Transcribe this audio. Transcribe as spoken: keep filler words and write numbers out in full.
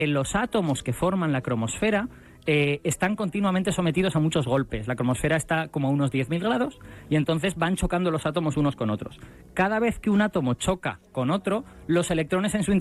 los átomos que forman la cromosfera eh, están continuamente sometidos a muchos golpes. La cromosfera está como a unos diez mil grados y entonces van chocando los átomos unos con otros. Cada vez que un átomo choca con otro, los electrones en su